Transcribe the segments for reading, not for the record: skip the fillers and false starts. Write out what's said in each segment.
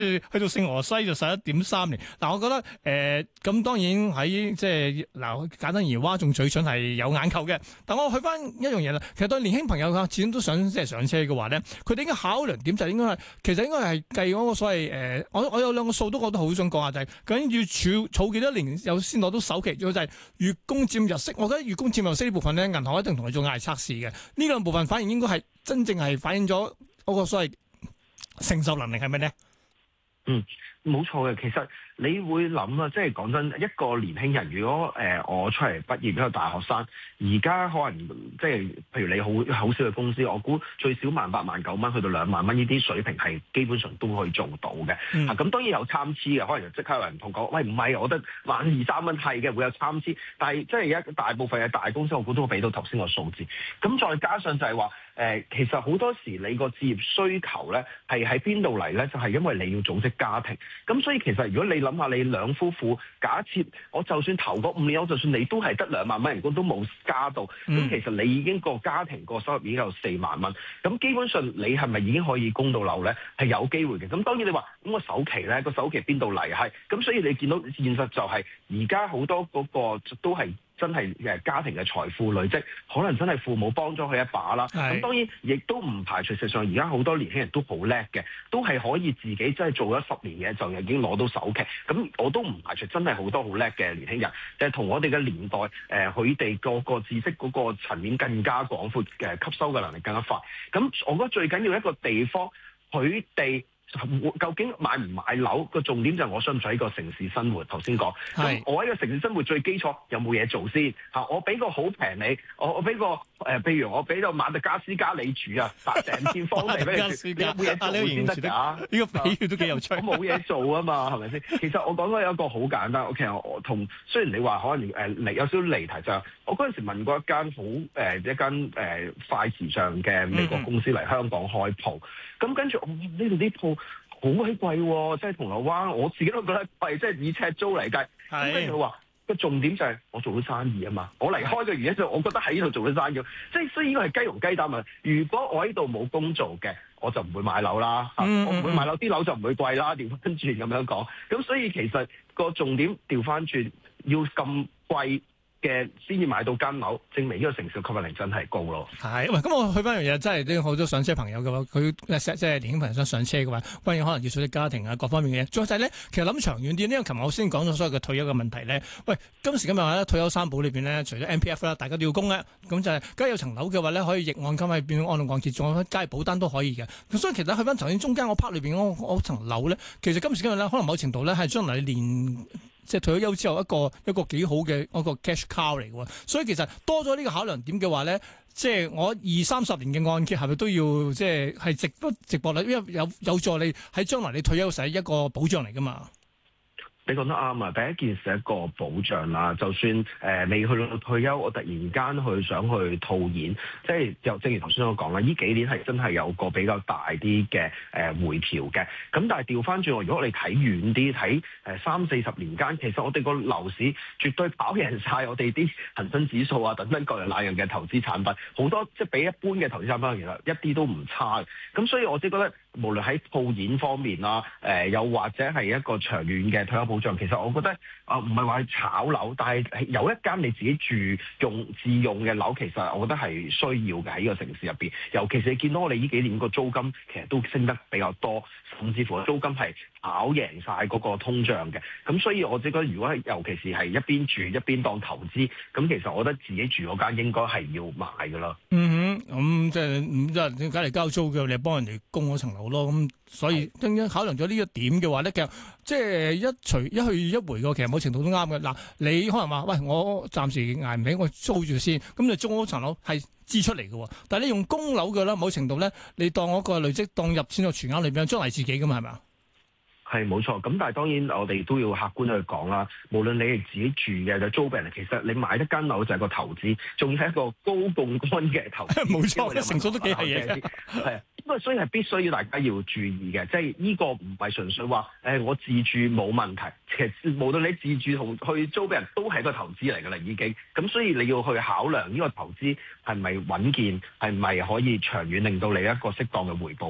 去到聖荷西就11.3年。嗱，我覺得咁當然喺即係嗱簡單而言，嘩眾取寵係有眼球嘅。但我去翻一樣嘢啦，其實對年輕朋友始終都想即係上車嘅話咧，佢哋應該考量點就應該係其實應該係計嗰個所謂我有兩個數都覺得好想講下，就係究竟要儲幾多年有先攞到首期，仲有就係月供佔日息。我覺得月供佔日息呢部分咧，銀行一定同你做壓力測試嘅。呢兩部分反而應該係真正係反映咗嗰個所謂承受能力係咪咧？ 嗯，冇錯嘅。其實你會諗啊，即係講真，一個年輕人，如果我出嚟畢業一個大學生，而家可能即係譬如你好少嘅公司，我估最少18,000、19,000去到2萬蚊呢啲水平係基本上都可以做到嘅。咁當然有參差嘅，可能就即刻有人同講，喂，唔係，我覺得12000、3蚊係嘅，會有參差，但係即係而家大部分嘅大公司，我估都會俾到頭先個數字。咁再加上就係話其實好多時你個置業需求咧係喺邊度嚟咧？就係因為你要組織家庭。咁所以其實如果你諗下，你兩夫婦假設我就算頭嗰5年，我就算你都係得2萬蚊人工都冇加到，咁其實你已經個家庭個收入已經有4萬蚊。咁基本上你係咪已經可以供到樓咧？係有機會嘅。咁當然你話咁個首期咧，個首期邊度嚟？係咁，所以你見到現實就係而家好多嗰個都係。真係家庭嘅財富累積，可能真係父母幫咗佢一把啦。咁當然亦都唔排除，實際上而家好多年輕人都好叻嘅，都係可以自己真係做咗10年嘢就已經攞到首期。咁我都唔排除真係好多好叻嘅年輕人，但係同我哋嘅年代佢哋個知識嗰個層面更加廣闊，吸收嘅能力更加快。咁我覺得最緊要一個地方，佢哋究竟買唔買樓個重點就係我想唔想喺個城市生活。頭先講，咁我喺個城市生活最基礎有冇嘢做先嚇？我俾個好平你，我俾個譬如我俾到馬特加斯加你住啊，成片荒地俾你住，你有冇嘢做先得㗎？呢個比喻都幾有趣。 我冇嘢做啊嘛，係咪先？其實我講緊有一個好簡單。其實我同雖然你話可能有少少離題，就係我嗰陣時問過一間快時尚嘅美國公司嚟香港開鋪，咁跟住我呢度啲鋪好鬼貴喎，即係銅鑼灣，我自己都覺得貴，即係以尺租嚟計。咁跟住佢話個重點就係我做咗生意啊嘛，我離開嘅原因就我覺得喺呢度做咗生意，即係所以呢個係雞同雞蛋問題。如果我喺度冇工做嘅，我就唔會買樓啦。我唔會買樓，啲樓就唔會貴啦。調翻轉咁樣講，咁所以其實個重點調翻轉，要咁貴嘅先至買到間樓，證明呢個城市嘅吸引力真係高咯。 係，喂，咁我去翻樣嘢，真係啲好多上車朋友嘅話，佢即係年輕朋友想上車嘅話，關於可能要組織家庭啊各方面嘅嘢。再就係咧，其實諗長遠啲，因為琴日我先講咗所有嘅退休嘅問題咧。喂，今時今日咧退休三寶裏邊咧，除咗 MPF 啦，大家都要供咧，咁就係梗係有層樓嘅話咧，可以逆按金係變安老按揭，仲有加保單都可以嘅。咁所以其實去翻頭先中間我 part 裏邊嗰層樓咧，其實今時今日咧，可能某程度咧係將來你連即係退咗休之後一個幾好嘅一個 cash cow 嚟嘅，所以其實多咗呢個考量點嘅話咧，即係我20-30年嘅按揭係咪都要即係值博率，因為有助你喺將來你退休時一個保障嚟噶嘛。 你講得啱啊！第一件事係一個保障啦，就算未去到退休，我突然間想去套現，即係又正如頭先我講啦，呢幾年係真係有個比較大啲嘅回調嘅。咁但係調翻轉，如果你睇遠啲，睇30-40年間，其實我哋個樓市絕對跑贏晒我哋啲恒生指數啊等等各樣那樣嘅投資產品，好多即係比一般嘅投資產品其實一啲都唔差。咁所以我只覺得無論喺套現方面啦，又或者係一個長遠嘅退休保障，其實我覺得唔係話去炒樓，但係有一間你自己自用嘅樓，其實我覺得係需要嘅喺呢個城市入邊。尤其是你見到我哋呢幾年個租金其實都升得比較多，甚至乎租金係跑贏晒嗰個通脹嘅。咁所以我只覺得，如果係尤其是係一邊住一邊當投資，咁其實我覺得自己住嗰間應該係要買㗎啦。 咁即係點解嚟交租嘅？你幫人哋供嗰層樓咯。咁所以考量咗呢一點嘅話咧，其實即係一去一回個，其實某程度都啱嘅。嗱，你可能話喂，我暫時捱唔起，我租住先。咁你租嗰層樓係支出嚟嘅，但係你用供樓嘅啦，某程度咧，你當嗰個累積當入錢個存額裏邊，將來自己噶嘛，係咪啊？ 係冇錯，咁但係當然我哋都要客觀去講啦。無論你係自己住嘅就租俾人，其實你買一間樓就係個投資，仲要係一個高槓桿嘅投資。冇錯，成數都幾係嘢嘅。 係啊，咁啊，所以係必須要大家要注意嘅，即係呢個唔係純粹話我自住冇問題。其實無論你自住同去租俾人都係一個投資嚟㗎啦，已經。咁所以你要去考量呢個投資係咪穩健，係咪可以長遠令到你一個適當嘅回報咯。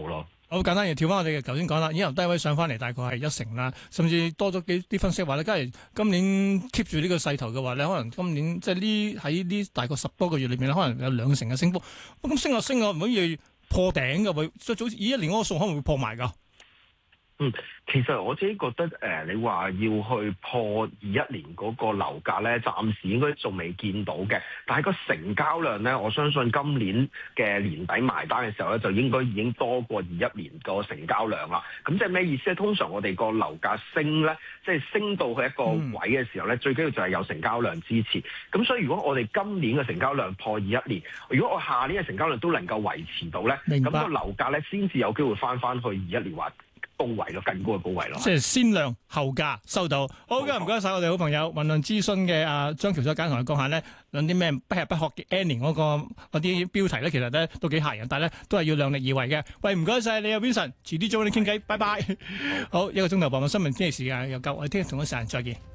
好簡單，要跳翻我哋頭先講啦，已經由低位上翻嚟，大概係1成啦，甚至多咗啲分析話咧，假如今年 keep 住呢個勢頭嘅話咧，可能今年即係喺呢大概10多個月裏面咧，可能有2成嘅升幅。咁升啊，唔可以破頂嘅會，即係早以一年嗰個數可能會破埋㗎。 其實我自己覺得你話要去破21年嗰個樓價咧，暫時應該仲未見到嘅。但係個成交量咧，我相信今年嘅年底埋單嘅時候咧，就應該已經多過21年個成交量啦。咁即係咩意思咧？通常我哋個樓價升咧，即係升到去一個位嘅時候咧，最緊要就係有成交量支持。咁所以如果我哋今年嘅成交量破21年，如果我下年嘅成交量都能夠維持到咧，咁個樓價咧先至有機會翻去21年或高位咯，更高嘅高位咯， 即係先量後價收到。好嘅，唔該晒我哋好朋友雲論諮詢嘅張翹楚簡同你講下呢，兩啲咩不吃不喝嘅 N 年嗰啲標題咧，其實咧都幾嚇人，但係咧都係要量力而為嘅。喂，唔該晒你啊 Vincent，遲啲再同你傾偈，拜拜。好，1個鐘頭傍晚新聞天氣時間又夠，我哋聽日同一時間再見。